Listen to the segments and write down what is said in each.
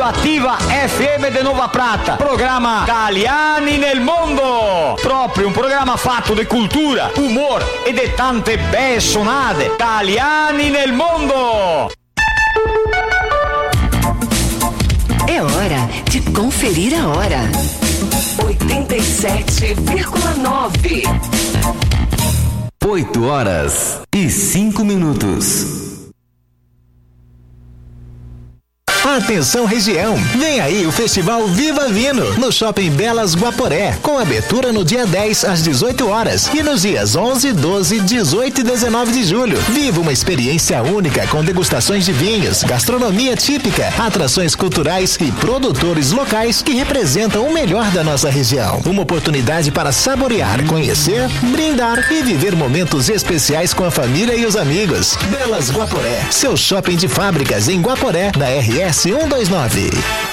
Ativa FM de Nova Prata, programma Italiani nel Mondo, proprio un programma fatto di cultura, humor e di tante belle suonate. Italiani nel Mondo. É hora de conferir a hora. 87,9. 8h05. Atenção região, vem aí o Festival Viva Vino no Shopping Belas Guaporé, com abertura no dia 10 às 18 horas e nos dias 11, 12, 18 e 19 de julho. Viva uma experiência única com degustações de vinhos, gastronomia típica, atrações culturais e produtores locais que representam o melhor da nossa região. Uma oportunidade para saborear, conhecer, brindar e viver momentos especiais com a família e os amigos. Belas Guaporé, seu shopping de fábricas em Guaporé, da RS 129.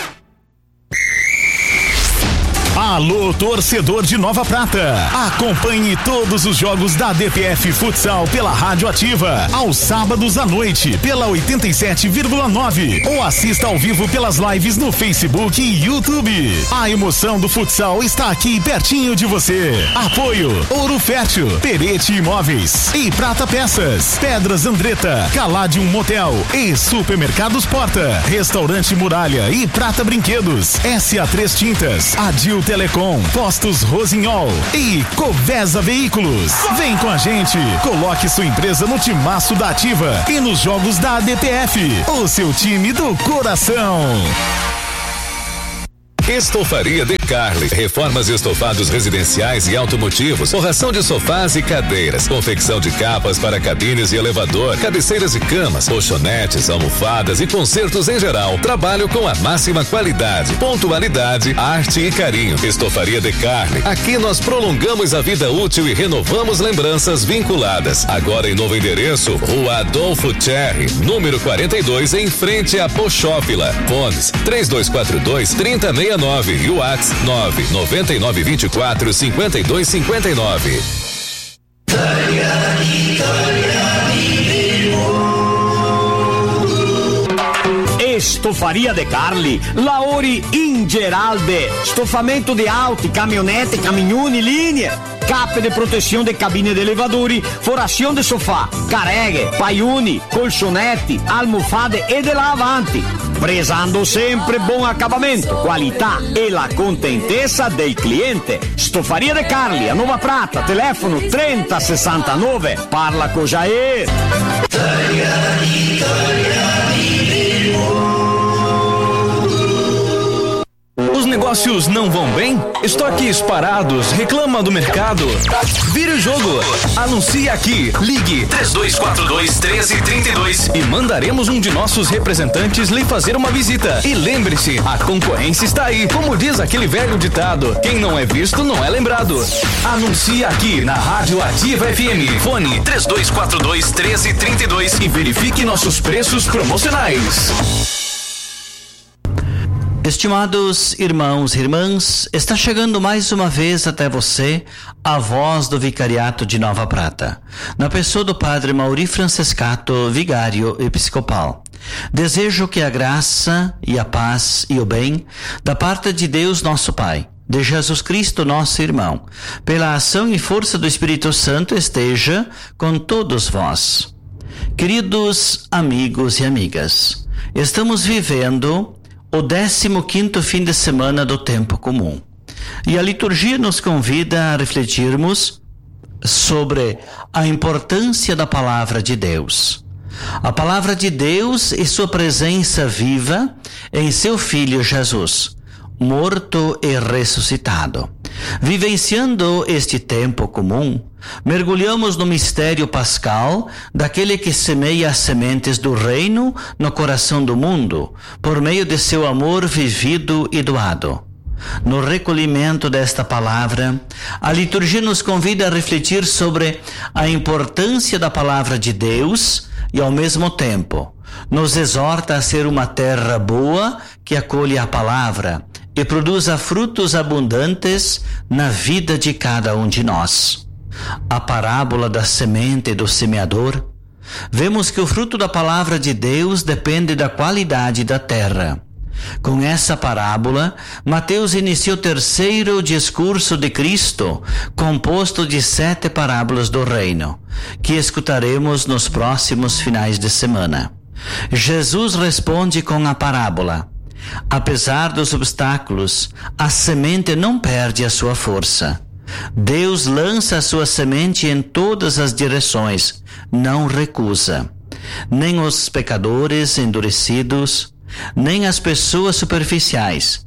Alô, torcedor de Nova Prata. Acompanhe todos os jogos da DPF Futsal pela Rádio Ativa, aos sábados à noite, pela 87,9. Ou assista ao vivo pelas lives no Facebook e YouTube. A emoção do futsal está aqui pertinho de você. Apoio Ouro Fértil, Perete Imóveis e Prata Peças, Pedras Andretta, Caladium Motel e Supermercados Porta, Restaurante Muralha e Prata Brinquedos, SA3 Tintas, Adil Telecom, Postos Rosinhol e Covesa Veículos. Vem com a gente, coloque sua empresa no timaço da Ativa e nos jogos da ADPF, o seu time do coração. Estofaria de Carli, reformas e estofados residenciais e automotivos, forração de sofás e cadeiras, confecção de capas para cabines e elevador, cabeceiras de camas, colchonetes, almofadas e consertos em geral. Trabalho com a máxima qualidade, pontualidade, arte e carinho. Estofaria de Carli, aqui nós prolongamos a vida útil e renovamos lembranças vinculadas. Agora em novo endereço, Rua Adolfo Cherry, número 42, em frente a Pochófila. Fones 3242-3069 e o WhatsApp 99924-5259. Estofaria de Carli, Lauri Ingeralde, estofamento de auto, caminhonete, caminhone, linha, cappe de proteção de cabine de elevadori, forração de sofá, carregue, paiune, colchonete, almofade e de lavante. Prezando sempre bom acabamento, qualità e la contentezza del cliente. Stofaria de Carli, a Nova Prata, telefono 3069. Parla com Jair. Os negócios não vão bem? Estoques parados? Reclama do mercado? Vire o jogo. Anuncie aqui. Ligue 3242-1332 e mandaremos um de nossos representantes lhe fazer uma visita. E lembre-se, a concorrência está aí. Como diz aquele velho ditado, quem não é visto não é lembrado. Anuncie aqui na Rádio Ativa FM. Fone 3242-1332 e verifique nossos preços promocionais. Estimados irmãos e irmãs, está chegando mais uma vez até você a voz do Vicariato de Nova Prata, na pessoa do Padre Mauri Francescato, vigário episcopal. Desejo que a graça e a paz e o bem da parte de Deus nosso Pai, de Jesus Cristo nosso irmão, pela ação e força do Espírito Santo esteja com todos vós. Queridos amigos e amigas, estamos vivendo o 15º fim de semana do tempo comum. E a liturgia nos convida a refletirmos sobre a importância da palavra de Deus. A palavra de Deus e sua presença viva em seu Filho Jesus, morto e ressuscitado. Vivenciando este tempo comum, mergulhamos no mistério pascal daquele que semeia as sementes do reino no coração do mundo, por meio de seu amor vivido e doado. No recolhimento desta palavra, a liturgia nos convida a refletir sobre a importância da palavra de Deus e, ao mesmo tempo, nos exorta a ser uma terra boa que acolhe a palavra e produza frutos abundantes na vida de cada um de nós. A parábola da semente e do semeador, vemos que o fruto da palavra de Deus depende da qualidade da terra. Com essa parábola, Mateus inicia o terceiro discurso de Cristo, composto de 7 parábolas do reino, que escutaremos nos próximos finais de semana. Jesus responde com a parábola: apesar dos obstáculos, a semente não perde a sua força. Deus lança a sua semente em todas as direções, não recusa. Nem os pecadores endurecidos, nem as pessoas superficiais,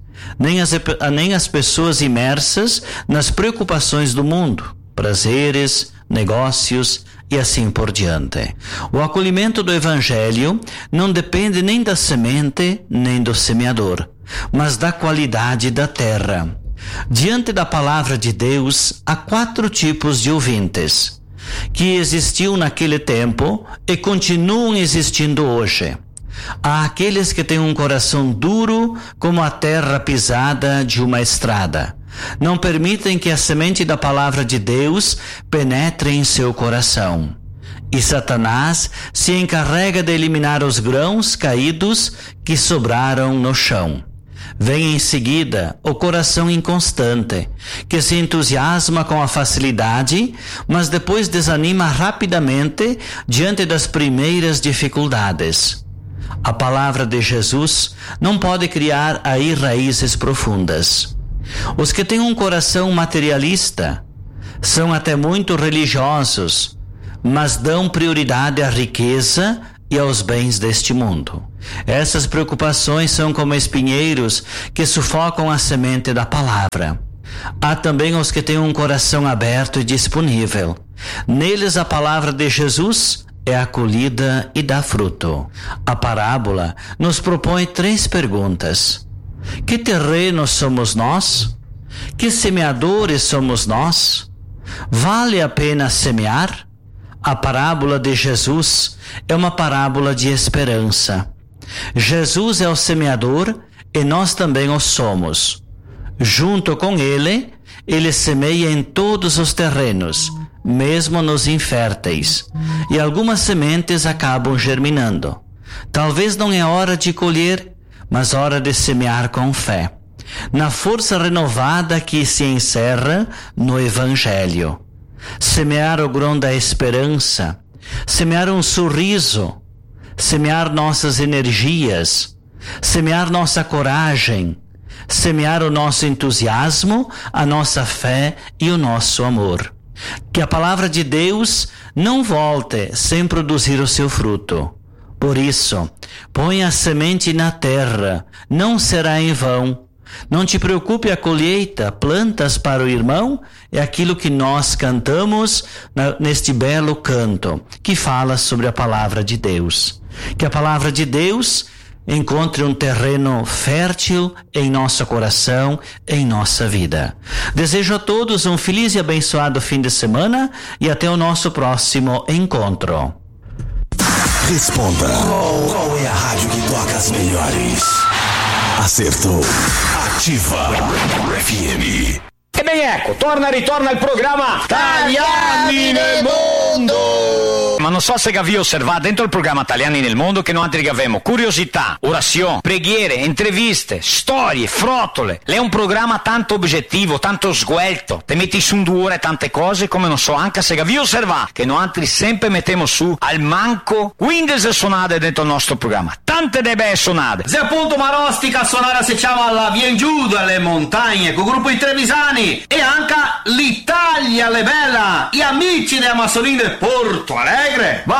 nem as pessoas imersas nas preocupações do mundo, prazeres, negócios e assim por diante. O acolhimento do Evangelho não depende nem da semente, nem do semeador, mas da qualidade da terra. Diante da palavra de Deus, há 4 tipos de ouvintes, que existiam naquele tempo e continuam existindo hoje. Há aqueles que têm um coração duro como a terra pisada de uma estrada. Não permitem que a semente da palavra de Deus penetre em seu coração. E Satanás se encarrega de eliminar os grãos caídos que sobraram no chão. Vem em seguida o coração inconstante, que se entusiasma com a facilidade, mas depois desanima rapidamente diante das primeiras dificuldades. A palavra de Jesus não pode criar aí raízes profundas. Os que têm um coração materialista são até muito religiosos, mas dão prioridade à riqueza e aos bens deste mundo. Essas preocupações são como espinheiros que sufocam a semente da palavra. Há também os que têm um coração aberto e disponível. Neles a palavra de Jesus é acolhida e dá fruto. A parábola nos propõe 3 perguntas. Que terreno somos nós? Que semeadores somos nós? Vale a pena semear? A parábola de Jesus é uma parábola de esperança. Jesus é o semeador e nós também o somos. Junto com ele, ele semeia em todos os terrenos, mesmo nos inférteis, e algumas sementes acabam germinando. Talvez não é hora de colher, mas hora de semear com fé, na força renovada que se encerra no Evangelho. Semear o grão da esperança, semear um sorriso, semear nossas energias, semear nossa coragem, semear o nosso entusiasmo, a nossa fé e o nosso amor. Que a palavra de Deus não volte sem produzir o seu fruto. Por isso, põe a semente na terra, não será em vão. Não te preocupe a colheita, plantas para o irmão, é aquilo que nós cantamos neste belo canto, que fala sobre a palavra de Deus. Que a palavra de Deus encontre um terreno fértil em nosso coração, em nossa vida. Desejo a todos um feliz e abençoado fim de semana e até o nosso próximo encontro. Responda. Qual é a rádio que toca as melhores? Acertou. Ativa FM. E bem, ecco, ritorna il programma Italiani nel Mondo. Ma non so se vi osservate dentro il programma Italiani nel Mondo che noi altri abbiamo curiosità, orazione, preghiere, interviste, storie, frottole. È un programma tanto obiettivo, tanto sguelto. Te metti su 2 ore tante cose come non so, anche se vi osservate che noi altri sempre mettiamo su al manco 15 suonate dentro il nostro programma. Tante delle belle suonate. Se appunto Marostica a suonare se ciao alla via in giù dalle montagne con il gruppo di Trevisani e anche l'Italia le bella, gli amici di Amazzoline Porto Alegre.